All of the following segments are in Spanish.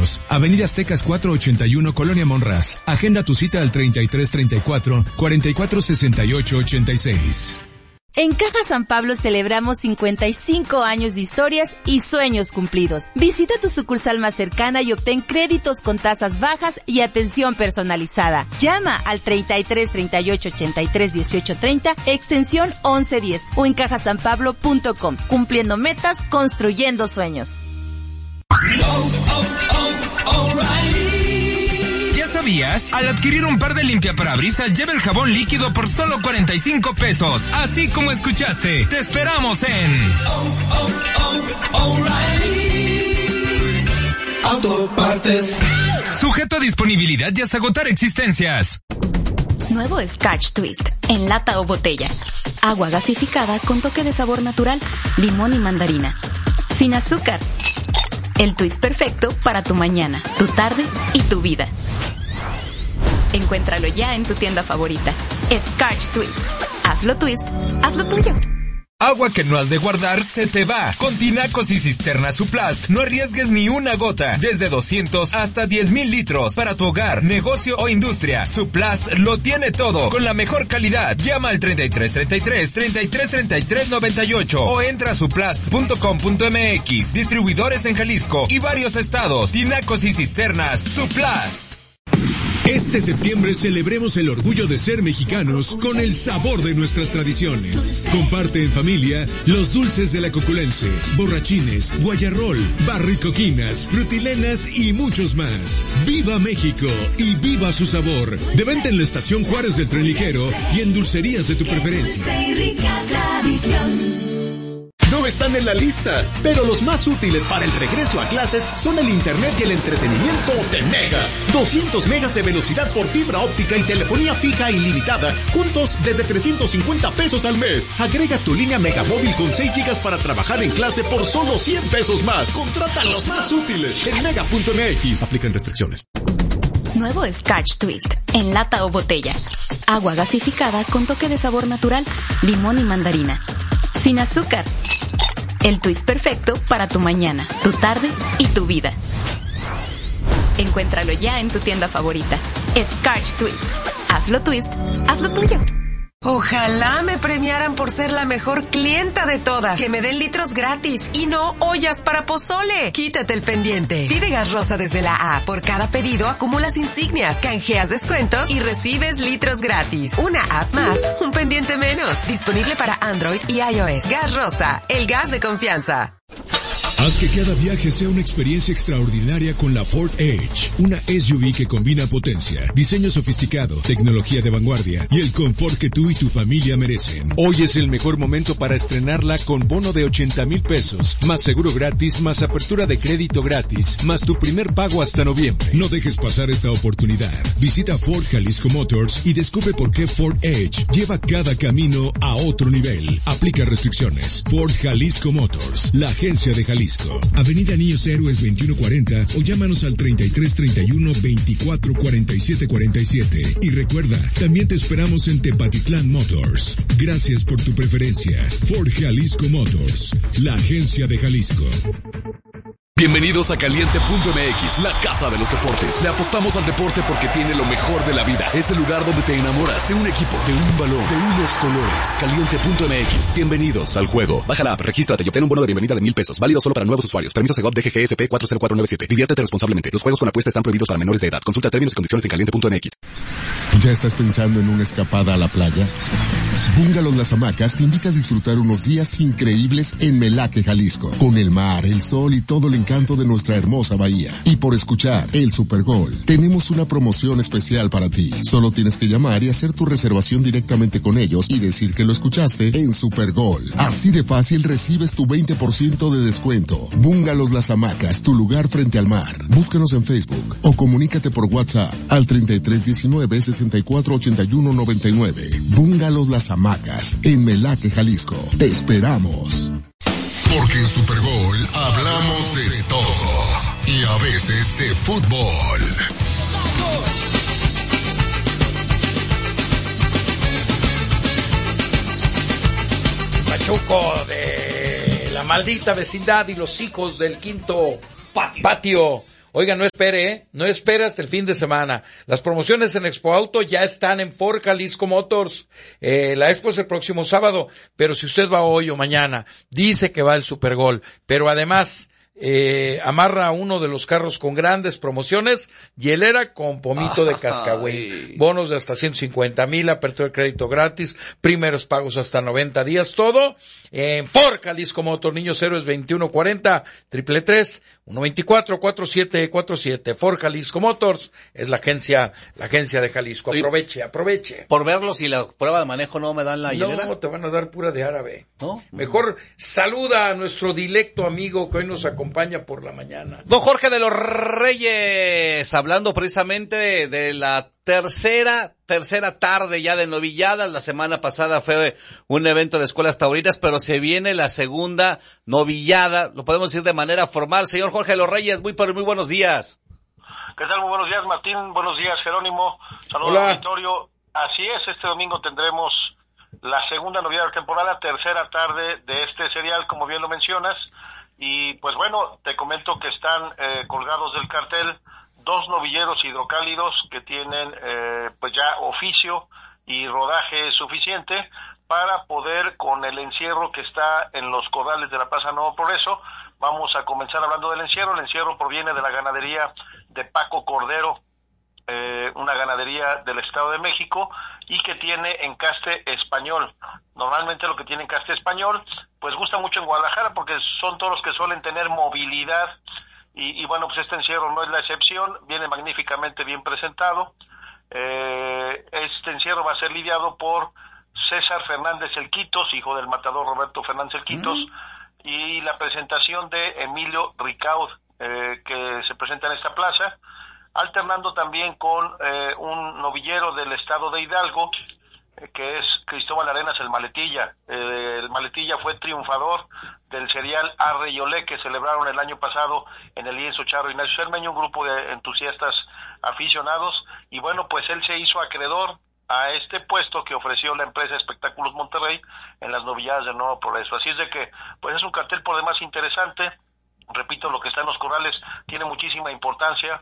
Modelos. Avenida Aztecas 481, Colonia Monraz. Agenda tu cita al 3334 4468 86. En Caja San Pablo celebramos 55 años de historias y sueños cumplidos. Visita tu sucursal más cercana y obtén créditos con tasas bajas y atención personalizada. Llama al 33 38 83 18 30, extensión 1110 o en cajasanpablo.com. Cumpliendo metas, construyendo sueños. ¿Sabías? Al adquirir un par de limpiaparabrisas, lleva el jabón líquido por solo 45 pesos. Así como escuchaste, te esperamos en Autopartes. Sujeto a disponibilidad y hasta agotar existencias. Nuevo Scotch Twist, en lata o botella. Agua gasificada con toque de sabor natural, limón y mandarina. Sin azúcar. El twist perfecto para tu mañana, tu tarde y tu vida. Encuéntralo ya en tu tienda favorita. Scotch Twist. Hazlo twist, hazlo tuyo. Agua que no has de guardar se te va. Con tinacos y cisternas Suplast, no arriesgues ni una gota. Desde 200 hasta 10,000 litros. Para tu hogar, negocio o industria. Suplast lo tiene todo. Con la mejor calidad. Llama al 3333-3333-98 o entra a suplast.com.mx. Distribuidores en Jalisco y varios estados. Tinacos y cisternas Suplast. Este septiembre celebremos el orgullo de ser mexicanos con el sabor de nuestras tradiciones. Comparte en familia los dulces de la Coculense, borrachines, guayarrol, barricoquinas, frutilenas y muchos más. ¡Viva México y viva su sabor! De venta en la Estación Juárez del Tren Ligero y en dulcerías de tu preferencia. No están en la lista, pero los más útiles para el regreso a clases son el internet y el entretenimiento de Mega. 200 megas de velocidad por fibra óptica y telefonía fija ilimitada, juntos desde 350 pesos al mes. Agrega tu línea Megamóvil con 6 gigas para trabajar en clase por solo 100 pesos más. Contrata los más útiles en mega.mx. Aplican restricciones. Nuevo Scotch Twist, en lata o botella. Agua gasificada con toque de sabor natural, limón y mandarina. Sin azúcar. El twist perfecto para tu mañana, tu tarde y tu vida. Encuéntralo ya en tu tienda favorita. Scotch Twist. Hazlo twist, hazlo tuyo. Ojalá me premiaran por ser la mejor clienta de todas. Que me den litros gratis y no ollas para pozole. Quítate el pendiente. Pide Gas Rosa desde la A. Por cada pedido acumulas insignias, canjeas descuentos y recibes litros gratis. Una app más, un pendiente menos. Disponible para Android y iOS. Gas Rosa, el gas de confianza. Haz que cada viaje sea una experiencia extraordinaria con la Ford Edge, una SUV que combina potencia, diseño sofisticado, tecnología de vanguardia y el confort que tú y tu familia merecen. Hoy es el mejor momento para estrenarla con bono de 80,000 pesos, más seguro gratis, más apertura de crédito gratis, más tu primer pago hasta noviembre. No dejes pasar esta oportunidad. Visita Ford Jalisco Motors y descubre por qué Ford Edge lleva cada camino a otro nivel. Aplica restricciones. Ford Jalisco Motors, la agencia de Jalisco. Avenida Niños Héroes 2140 o llámanos al 3331 24 47 47. Y recuerda, también te esperamos en Tepatitlán Motors. Gracias por tu preferencia. Ford Jalisco Motors, la agencia de Jalisco. Bienvenidos a Caliente.mx, la casa de los deportes. Le apostamos al deporte porque tiene lo mejor de la vida. Es el lugar donde te enamoras de un equipo, de un balón, de unos colores. Caliente.mx, bienvenidos al juego. Baja la app, regístrate y obtén un bono de bienvenida de 1,000 pesos. Válido solo para nuevos usuarios. Permiso Segov DGGSP 40497. Diviértete responsablemente. Los juegos con apuesta están prohibidos para menores de edad. Consulta términos y condiciones en Caliente.mx. ¿Ya estás pensando en una escapada a la playa? Bungalows Las Hamacas te invita a disfrutar unos días increíbles en Melaque, Jalisco, con el mar, el sol y todo el encanto de nuestra hermosa bahía. Y por escuchar el Super Gol, tenemos una promoción especial para ti. Solo tienes que llamar y hacer tu reservación directamente con ellos y decir que lo escuchaste en Super Gol. Así de fácil recibes tu 20% de descuento. Bungalows Las Hamacas, tu lugar frente al mar. Búscanos en Facebook o comunícate por WhatsApp al 3319 64 81 99. Bungalows Las Hamacas, en Melaque, Jalisco. Te esperamos. Porque en Super Gol hablamos de todo y a veces de fútbol. Pachuco de la maldita vecindad y los hijos del quinto patio. Oiga, no espere hasta el fin de semana. Las promociones en Expo Auto ya están en Ford Jalisco Motors. La expo es el próximo sábado, pero si usted va hoy o mañana, dice que va el Supergol, pero además amarra uno de los carros con grandes promociones, hielera con pomito de cascahuey, bonos de hasta 150,000, apertura de crédito gratis, primeros pagos hasta 90 días, todo en Ford Jalisco Motors. Niños Héroes 2140 333-124-4747. Ford Jalisco Motors es la agencia de Jalisco. Aproveche. Por verlo, si la prueba de manejo no me dan la hielera. No, te van a dar pura de árabe. ¿No? Mejor saluda a nuestro dilecto amigo que hoy nos acompaña por la mañana. Don Jorge de los Reyes, hablando precisamente de la tercera tarde ya de novilladas. La semana pasada fue un evento de escuelas taurinas, pero se viene la segunda novillada, lo podemos decir de manera formal. Señor Jorge de los Reyes, muy buenos días. ¿Qué tal? Muy buenos días, Martín. Buenos días, Jerónimo. Saludos al auditorio. Así es, este domingo tendremos la segunda novillada de la temporada, tercera tarde de este serial, como bien lo mencionas. Y pues bueno, te comento que están colgados del cartel 2 novilleros hidrocálidos que tienen pues ya oficio y rodaje suficiente para poder, con el encierro que está en los corrales de la Plaza Nuevo Progreso. Vamos a comenzar hablando del encierro. El encierro proviene de la ganadería de Paco Cordero, una ganadería del Estado de México, y que tiene encaste español. Normalmente lo que tiene encaste español pues gusta mucho en Guadalajara porque son toros que suelen tener movilidad. Y bueno, pues este encierro no es la excepción, viene magníficamente bien presentado. Este encierro va a ser lidiado por César Fernández El Quitos, hijo del matador Roberto Fernández El Quitos, y la presentación de Emilio Ricaud, que se presenta en esta plaza, alternando también con un novillero del estado de Hidalgo, que es Cristóbal Arenas el Maletilla. El Maletilla fue triunfador del serial Arre y Olé que celebraron el año pasado en el lienzo Charro Ignacio Cermeño, un grupo de entusiastas aficionados, y bueno, pues él se hizo acreedor a este puesto que ofreció la empresa Espectáculos Monterrey en las novilladas del Nuevo Progreso. Así es de que pues es un cartel por demás interesante. Repito, lo que está en los corrales tiene muchísima importancia,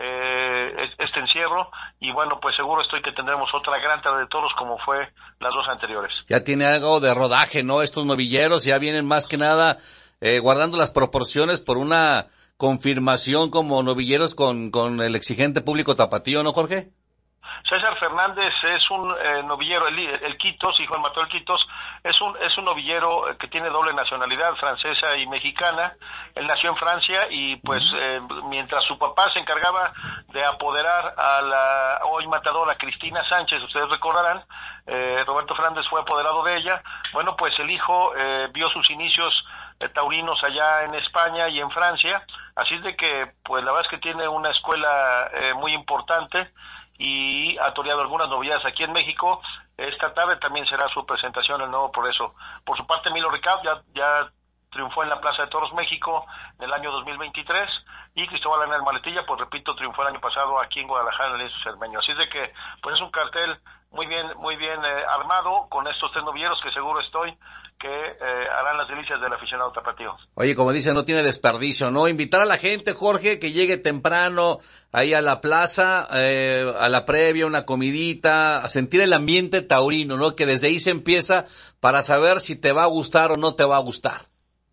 este encierro, y bueno, pues seguro estoy que tendremos otra gran tarde de toros como fue las 2 anteriores. Ya tiene algo de rodaje, ¿no? Estos novilleros ya vienen más que nada guardando las proporciones por una confirmación como novilleros con el exigente público tapatío, ¿no, Jorge? César Fernández es un novillero, el Quitos, hijo del matador El Quitos, es un novillero que tiene doble nacionalidad, francesa y mexicana. Él nació en Francia y pues mientras su papá se encargaba de apoderar a la hoy matadora Cristina Sánchez, ustedes recordarán, Roberto Fernández fue apoderado de ella. Bueno, pues el hijo vio sus inicios taurinos allá en España y en Francia, así es de que pues la verdad es que tiene una escuela muy importante y ha toreado algunas novedades aquí en México. Esta tarde también será su presentación en el Nuevo Progreso. Por su parte, Emilio Ricaud ya triunfó en la Plaza de Toros México en el año 2023, y Cristóbal Arenas Maletilla, pues repito, triunfó el año pasado aquí en Guadalajara en el lienzo Cermeño. Así es de que pues es un cartel muy bien armado con estos 3 novilleros que seguro estoy que harán las delicias del aficionado tapatío. Oye, como dicen, no tiene desperdicio, ¿no? Invitar a la gente, Jorge, que llegue temprano ahí a la plaza, a la previa, una comidita, a sentir el ambiente taurino, ¿no? Que desde ahí se empieza para saber si te va a gustar o no te va a gustar.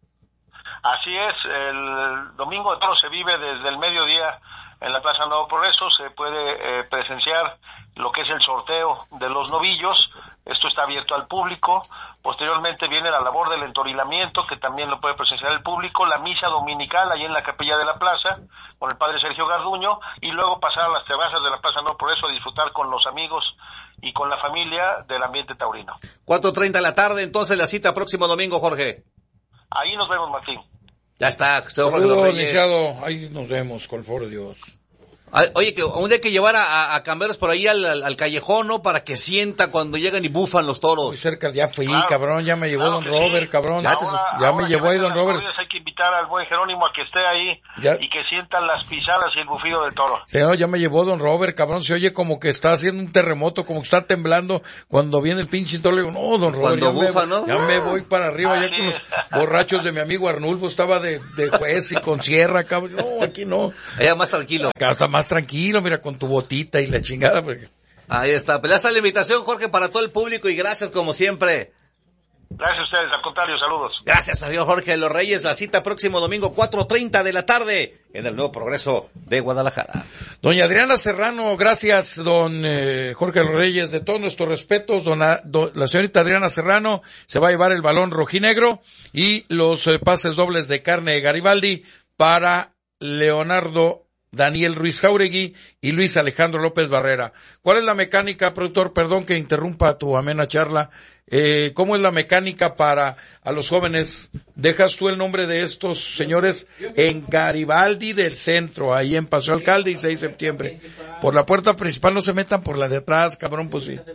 Así es, el domingo de toros se vive desde el mediodía en la Plaza Nuevo Progreso. Se puede presenciar lo que es el sorteo de los novillos. Esto está abierto al público. Posteriormente viene la labor del entorilamiento, que también lo puede presenciar el público, la misa dominical ahí en la capilla de la plaza con el padre Sergio Garduño, y luego pasar a las terrazas de la Plaza Nuevo Progreso a disfrutar con los amigos y con la familia del ambiente taurino. 4:30 de la tarde, entonces la cita próximo domingo, Jorge. Ahí nos vemos, Martín. Ya está, Saludos, licenciado. Ahí nos vemos, con el favor de Dios. Oye, que un día hay que llevar a camberos por ahí al callejón, ¿no? Para que sienta cuando llegan y bufan los toros. Muy cerca, ya fui, cabrón, ya me llevó don Robert, cabrón. Ya me llevó ahí don Robert. Hay que invitar al buen Jerónimo a que esté ahí y que sientan las pisadas y el bufido del toro. Sí, no, ya me llevó don Robert, cabrón, se oye como que está haciendo un terremoto, como que está temblando cuando viene el pinche toro. Le digo, no, don Robert, ya me voy para arriba, ya con los borrachos de mi amigo Arnulfo, estaba de juez y con sierra, cabrón. No, aquí no. Allá más tranquilo. Acá está más tranquilo, mira, con tu botita y la chingada. Porque... Ahí está, pues ya está la invitación, Jorge, para todo el público y gracias como siempre. Gracias a ustedes, al contrario, saludos. Gracias a Dios, Jorge de los Reyes. La cita próximo domingo 4:30 de la tarde en el Nuevo Progreso de Guadalajara. Doña Adriana Serrano, gracias, don Jorge de los Reyes, de todos nuestros respetos. La señorita Adriana Serrano se va a llevar el balón rojinegro y los pases dobles de carne Garibaldi para Leonardo Daniel Ruiz Jauregui y Luis Alejandro López Barrera. ¿Cuál es la mecánica, productor? Perdón que interrumpa tu amena charla. ¿Cómo es la mecánica para a los jóvenes? Dejas tú el nombre de estos señores en Garibaldi del Centro, ahí en Paseo Alcalde y 6 de septiembre. Por la puerta principal, no se metan por la de atrás, cabrón, pues sí.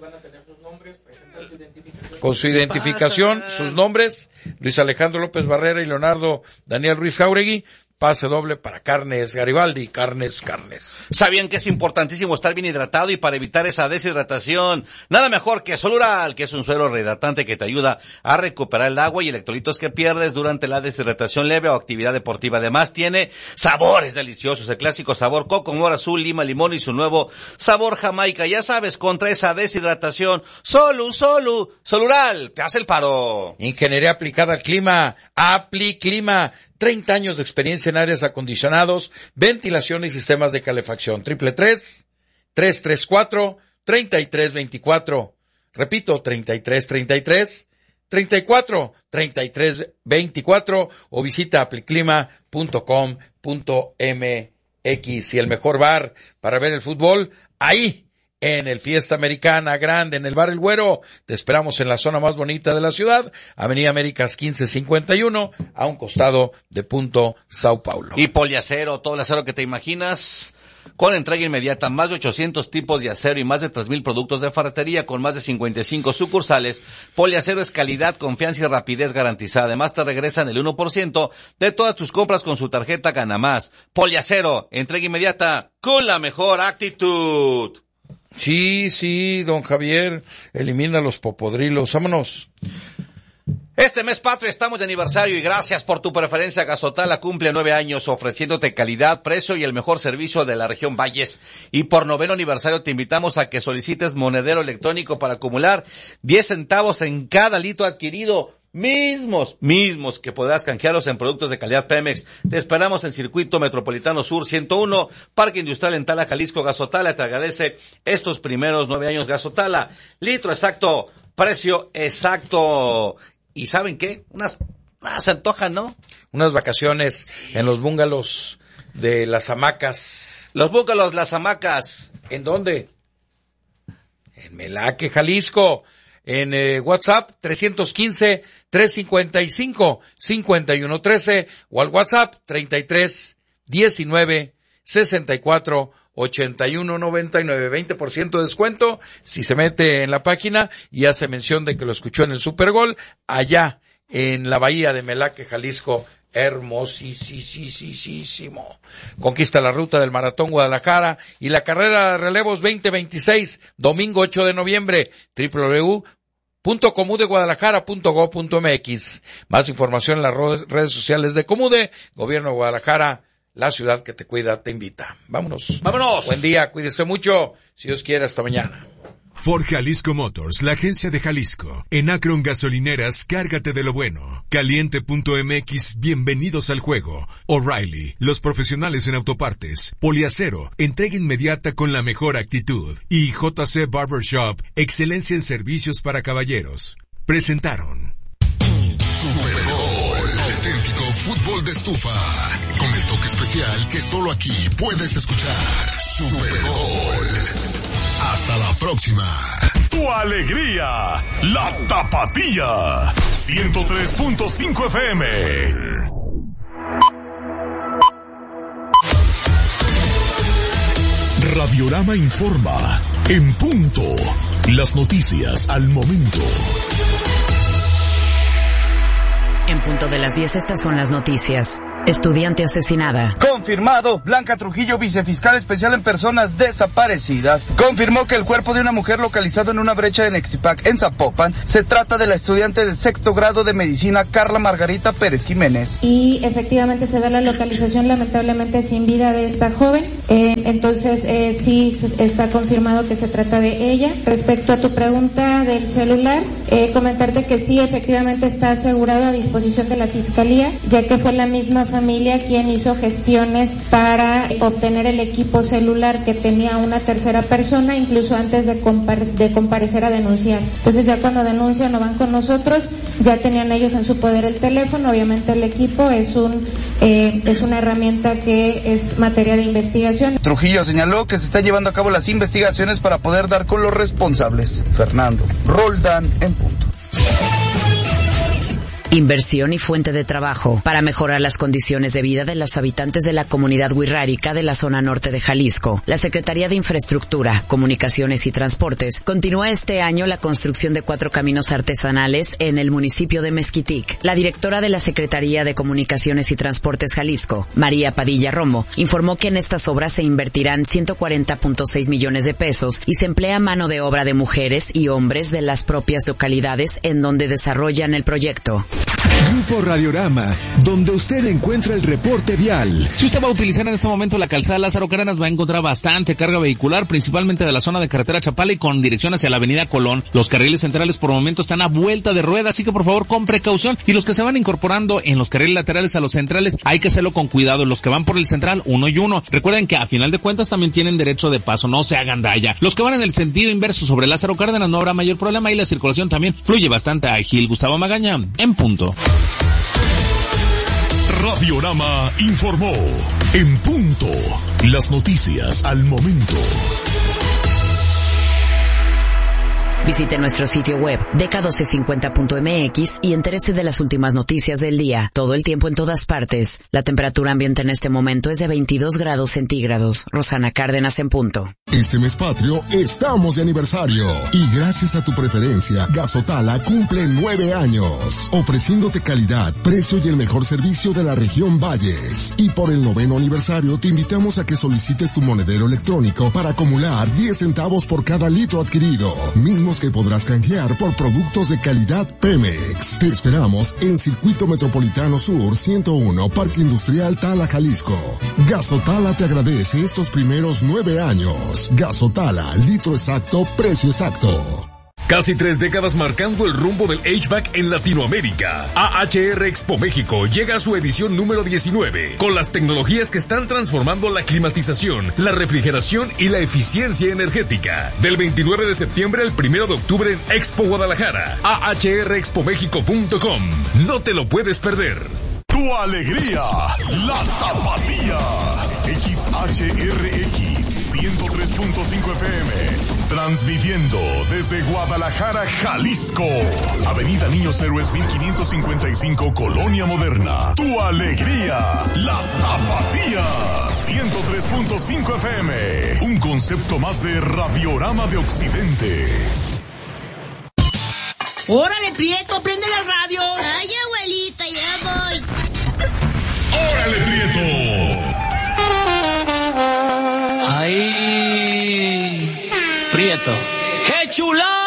Con su identificación, sus nombres, Luis Alejandro López Barrera y Leonardo Daniel Ruiz Jauregui. Pase doble para Carnes Garibaldi, carnes. ¿Sabían que es importantísimo estar bien hidratado y para evitar esa deshidratación? Nada mejor que Solural, que es un suero rehidratante que te ayuda a recuperar el agua y electrolitos que pierdes durante la deshidratación leve o actividad deportiva. Además tiene sabores deliciosos, el clásico sabor coco, mora azul, lima, limón y su nuevo sabor jamaica. Ya sabes, contra esa deshidratación, Solural, te hace el paro. Ingeniería aplicada al clima, ApliClima. 30 años de experiencia en áreas acondicionados, ventilación y sistemas de calefacción. 333-334-3324. Repito, 33-34-3324 o visita apliclima.com.mx. Y el mejor bar para ver el fútbol, ahí, en el Fiesta Americana Grande, en el Bar El Güero. Te esperamos en la zona más bonita de la ciudad, Avenida Américas 1551, a un costado de Punto Sao Paulo. Y Poliacero, todo el acero que te imaginas, con entrega inmediata, más de 800 tipos de acero y más de 3,000 productos de ferretería con más de 55 sucursales. Poliacero es calidad, confianza y rapidez garantizada. Además te regresan el 1% de todas tus compras con su tarjeta Gana Más. Poliacero, entrega inmediata con la mejor actitud. Sí, don Javier, elimina los popodrilos, vámonos. Este mes patrio estamos de aniversario y gracias por tu preferencia. Gazotala cumple 9 años ofreciéndote calidad, precio y el mejor servicio de la región Valles. Y por 9º aniversario te invitamos a que solicites monedero electrónico para acumular 10 centavos en cada litro adquirido. Mismos que podrás canjearlos en productos de calidad Pemex. Te esperamos en Circuito Metropolitano Sur 101, Parque Industrial en Tala, Jalisco. Gazotala te agradece estos primeros 9 años. Gazotala, litro exacto, precio exacto. ¿Y saben qué? Se antojan, ¿no? Unas vacaciones en los búngalos de las hamacas. Los búngalos, las hamacas. ¿En dónde? En Melaque, Jalisco. En WhatsApp 315-355-5113 o al WhatsApp 33-19-64-81-99. 20% de descuento si se mete en la página y hace mención de que lo escuchó en el Supergol allá en la bahía de Melaque, Jalisco. Hermosísimo. Conquista la ruta del Maratón Guadalajara y la carrera de relevos 2026, domingo 8 de noviembre, www.comudeguadalajara.go.mx. Más información en las redes sociales de Comude. Gobierno de Guadalajara, la ciudad que te cuida, te invita. Vámonos. Buen día, cuídese mucho. Si Dios quiere, hasta mañana. Ford Jalisco Motors, la agencia de Jalisco. En Akron Gasolineras, cárgate de lo bueno. Caliente.mx, bienvenidos al juego. O'Reilly, los profesionales en autopartes. Poliacero, entrega inmediata con la mejor actitud. Y JC Barbershop, excelencia en servicios para caballeros. Presentaron Super Bowl, auténtico fútbol de estufa. Con el toque especial que solo aquí puedes escuchar. Super Bowl. Hasta la próxima. Tu alegría, la Tapatía, 103.5 FM. Radiorama informa. En punto. Las noticias al momento. En punto de las 10, estas son las noticias. Estudiante asesinada. Confirmado, Blanca Trujillo, vicefiscal especial en personas desaparecidas, confirmó que el cuerpo de una mujer localizado en una brecha de Nextipac, en Zapopan, se trata de la estudiante del 6º grado de medicina Carla Margarita Pérez Jiménez. Y efectivamente se da la localización lamentablemente sin vida de esta joven, entonces sí está confirmado que se trata de ella. Respecto a tu pregunta del celular, comentarte que sí, efectivamente está asegurado a disposición de la Fiscalía, ya que fue la misma familia quien hizo gestiones para obtener el equipo celular que tenía una tercera persona, incluso antes de comparecer a denunciar. Entonces ya cuando denuncian o van con nosotros, ya tenían ellos en su poder el teléfono. Obviamente el equipo es una herramienta que es materia de investigación. Trujillo señaló que se están llevando a cabo las investigaciones para poder dar con los responsables. Fernando Roldán, en punto. Inversión y fuente de trabajo para mejorar las condiciones de vida de los habitantes de la comunidad wixárika de la zona norte de Jalisco. La Secretaría de Infraestructura, Comunicaciones y Transportes continúa este año la construcción de 4 caminos artesanales en el municipio de Mezquitic. La directora de la Secretaría de Comunicaciones y Transportes Jalisco, María Padilla Romo, informó que en estas obras se invertirán 140.6 millones de pesos y se emplea mano de obra de mujeres y hombres de las propias localidades en donde desarrollan el proyecto. Grupo Radiorama, donde usted encuentra el reporte vial. Si usted va a utilizar en este momento la calzada Lázaro Cárdenas, va a encontrar bastante carga vehicular, principalmente de la zona de carretera Chapala y con dirección hacia la avenida Colón. Los carriles centrales por el momento están a vuelta de rueda, así que por favor con precaución. Y los que se van incorporando en los carriles laterales a los centrales, hay que hacerlo con cuidado. Los que van por el central, 1 y 1. Recuerden que a final de cuentas también tienen derecho de paso, no se hagan daya. Los que van en el sentido inverso sobre Lázaro Cárdenas no habrá mayor problema y la circulación también fluye bastante ágil. Gustavo Magaña, en punto. Radiorama informó. En punto. Las noticias al momento. Visite nuestro sitio web deca1250.mx y entérese de las últimas noticias del día, todo el tiempo en todas partes. La temperatura ambiente en este momento es de 22 grados centígrados. Rosana Cárdenas, en punto. Este mes patrio estamos de aniversario y gracias a tu preferencia, Gasotala cumple 9 años, ofreciéndote calidad, precio y el mejor servicio de la región Valles. Y por el 9º aniversario te invitamos a que solicites tu monedero electrónico para acumular 10 centavos por cada litro adquirido, mismos que podrás canjear por productos de calidad Pemex. Te esperamos en Circuito Metropolitano Sur 101, Parque Industrial Tala, Jalisco. Gasotala te agradece estos primeros 9 años. Gasotala, litro exacto, precio exacto. Casi 3 décadas marcando el rumbo del HVAC en Latinoamérica. AHR Expo México llega a su edición número 19, con las tecnologías que están transformando la climatización, la refrigeración y la eficiencia energética. Del 29 de septiembre al 1 de octubre en Expo Guadalajara. ahrexpomexico.com. No te lo puedes perder. Tu alegría, la tapatía. XHRX 103.5 FM. Transmitiendo desde Guadalajara, Jalisco. Avenida Niños Héroes 1555, Colonia Moderna. Tu alegría, la tapatía. 103.5 FM. Un concepto más de Radiorama de Occidente. ¡Órale, Prieto! ¡Prende la radio! ¡Ay, abuelita, ya voy! ¡Órale, Prieto! ¡Ay! Prieto. ¡Qué chula!